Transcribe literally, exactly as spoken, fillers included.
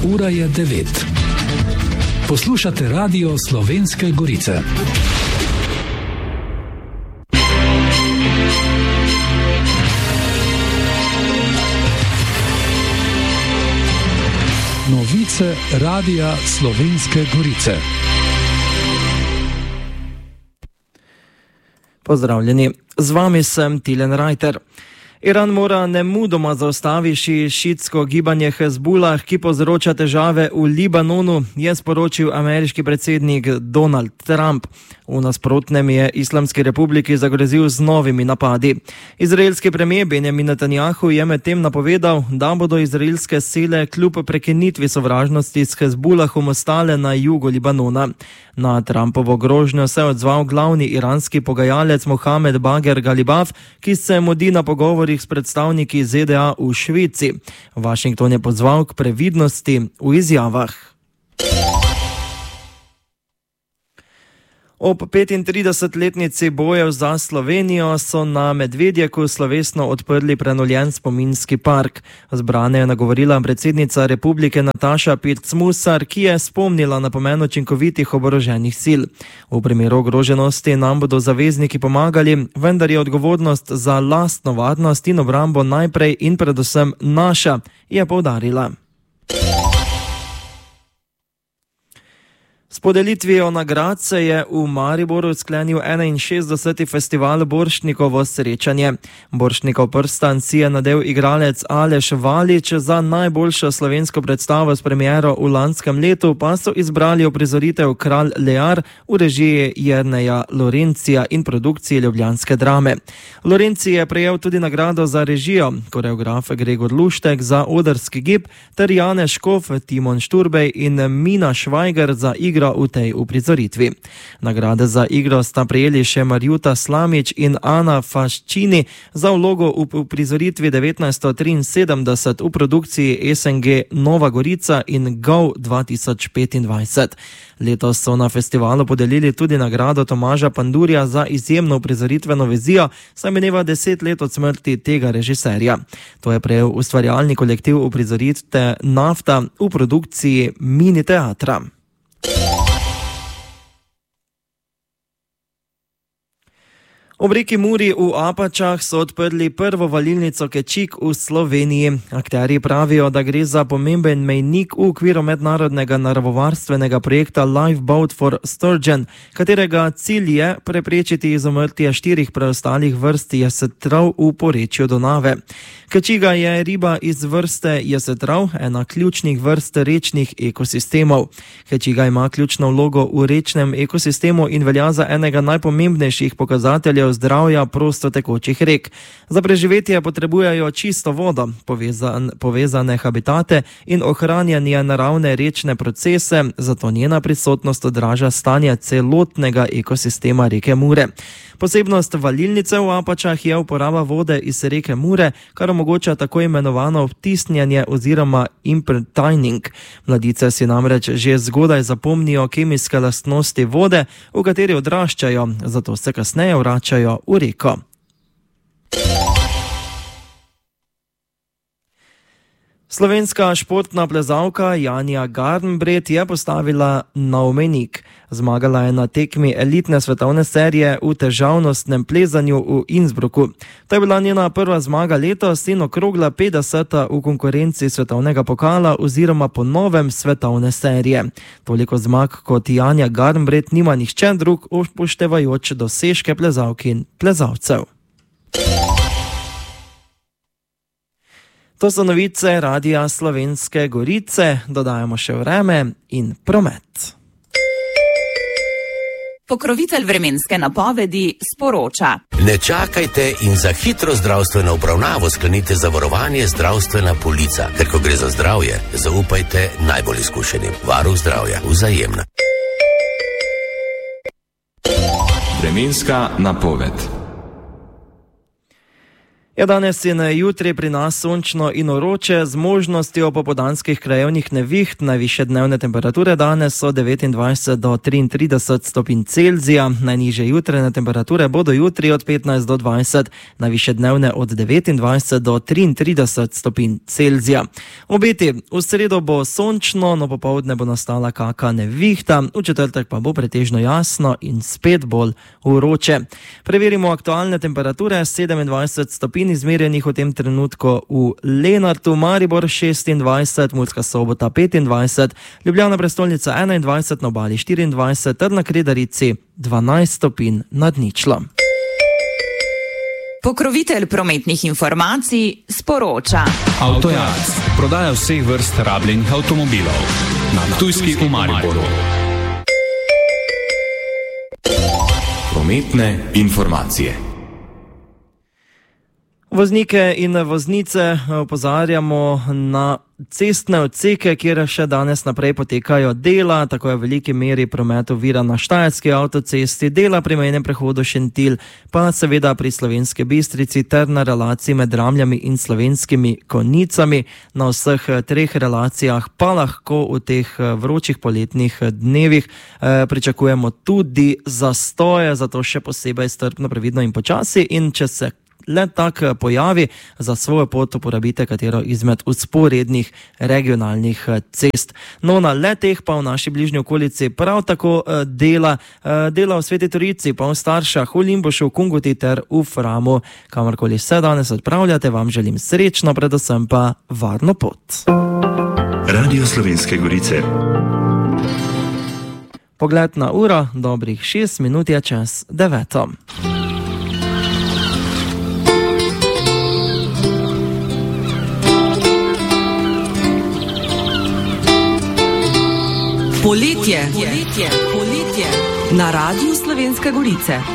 Ura je devet. Poslušate Radio Slovenske Gorice. Novice Radia Slovenske Gorice. Pozdravljeni, z vami sem Tilen Rajter. Iran mora nemudoma zaustaviti šiitsko gibanje Hezbollah, ki povzroča težave v Libanonu, je sporočil ameriški predsednik Donald Trump. V nasprotnem je Islamski republiki zagrozil z novimi napadi. Izraelski premijer Benjamin Netanjahu je medtem napovedal, da bodo izraelske sile kljub prekinitvi sovražnosti s Hezbollahom ostale na jugu Libanona. Na Trumpovo grožnjo se je odzval glavni iranski pogajalec Mohamed Bager Galibaf, ki se mudi na pogovorih s predstavniki Z D A v Švici. Washington je pozval k previdnosti v izjavah. Ob petintridesetletnici bojev za Slovenijo so na Medvedjeku slovesno odprli prenovljen spominski park. Zbrane je nagovorila predsednica republike Nataša Pirc-Musar, ki je spomnila na pomen učinkovitih oboroženih sil. V primeru ogroženosti nam bodo zavezniki pomagali, vendar je odgovornost za lastno varnost in obrambo najprej in predvsem naša, je poudarila. S podelitvijo nagrad se je v Mariboru sklenil enainšestdeseti festival Borštnikovo srečanje. Borštnikov prstan si je nadel igralec Aleš Valič, za najboljšo slovensko predstavo s premiero v lanskem letu pa so izbrali uprizoritev Kralj Lear v režiji Jerneja Lorencija in produkciji ljubljanske drame. Lorenci je prejel tudi nagrado za režijo, koreograf Gregor Luštek za odrski gib ter Janez Škof, Timon Šturbej in Mina Švajger za igro v tej uprizoritvi. Nagrade za igro sta prejeli še Marjuta Slamič in Ana Faščini za vlogo v uprizoritvi devetnajststo triinsedemdeset v produkciji S N G Nova Gorica in Go dva tisoč petindvajset. Letos so na festivalu podelili tudi nagrado Tomaža Pandurja za izjemno uprizoritveno vizijo, saj mineva deset let od smrti tega režiserja. To je prejel ustvarjalni kolektiv uprizoritve Nafta v produkciji Mini teatra. Ob reki Muri v Apačah so odprli prvo valilnico Kečik v Sloveniji. Akterji pravijo, da gre za pomemben mejnik v okviru mednarodnega naravovarstvenega projekta Lifeboat for Sturgeon, katerega cilj je preprečiti izumrtje štirih preostalih vrst jesetrov v porečju Donave. Kečiga je riba iz vrste jesetrov, ena ključnih vrst rečnih ekosistemov. Kečiga ima ključno vlogo v rečnem ekosistemu in velja za enega najpomembnejših pokazateljev zdravja prostotekočih rek. Za preživetje potrebujejo čisto vodo, povezan, povezane habitate in ohranjanje naravne rečne procese, zato njena prisotnost odraža stanje celotnega ekosistema reke Mure. Posebnost valilnice v Apačah je uporaba vode iz reke Mure, kar omogoča tako imenovano vtisnjanje oziroma imprintning. Mladice si namreč že zgodaj zapomnijo kemijske lastnosti vode, v kateri odraščajo, zato se kasneje vračajo v reko. Slovenska športna plezalka Janja Garnbret je postavila nov mejnik. Zmagala je na tekmi elitne svetovne serije v težavnostnem plezanju v Innsbrucku. To je bila njena prva zmaga letos in okrogla petdeseta v konkurenci svetovnega pokala oziroma po novem svetovne serije. Toliko zmag kot Janja Garnbret nima nihče drug, upoštevajoč dosežke plezalk in plezalcev. To so novice Radia Slovenske Gorice, dodajamo še vreme in promet. Pokrovitelj vremenske napovedi sporoča. Ne čakajte in za hitro zdravstveno obravnavo sklenite zavarovanje zdravstvena polica, ker ko gre za zdravje, zaupajte najbolj izkušenim. Varuh zdravja, Vzajemna. Vremenska napoved. Ja, danes in jutri pri nas sončno in vroče z možnostjo popoldanskih krajevnih neviht. Najvišje dnevne temperature danes so devetindvajset do triintrideset stopinj Celzija, najnižje jutrajne temperature bodo jutri od petnajst do dvajset, najvišje dnevne od devetindvajset do triintrideset stopinj Celzija. Obeti: v sredo bo sončno, no popoldne bo nastala kaka nevihta, v četrtek pa bo pretežno jasno in spet bolj vroče. Preverimo aktualne temperature: sedemindvajset stopinj izmerjenih v tem trenutku v Lenartu, Maribor šestindvajset, Murska Sobota petindvajset, Ljubljana prestolnica enaindvajset, na Obali štiriindvajset ter na Kredarici dvanajst stopinj nad ničlo. Pokrovitelj prometnih informacij sporoča. Avtojac, prodaja vseh vrst rabljenih avtomobilov. Na Ptujski v Mariboru. Prometne informacije. Voznike in voznice opozarjamo na cestne odseke, kjer še danes naprej potekajo dela, tako je v veliki meri promet oviran na Štajerski avtocesti, dela pri mejnem prehodu Šentilj, pa seveda pri Slovenski Bistrici ter na relaciji med Ramljami in Slovenskimi Konjicami. Na vseh treh relacijah pa lahko v teh vročih poletnih dnevih eh, pričakujemo tudi zastoje, zato še posebej strpno, previdno in počasi, in če se le tak pojavi, za svojo pot uporabite katero izmed vzporednih regionalnih cest. No, na leteh pa v naši bližnji okolici prav tako dela, dela v Sveti Trojici, pa v Staršah, v Limbušu, v Kungoti ter v Framu. Kamorkoli se danes odpravljate, vam želim srečno, predvsem pa varno pot. Radio Slovenske Gorice. Pogled na uro, dobrih šest minut je čez deveto. Poletje. Poletje. Poletje. Na Radiu Slovenske Gorice.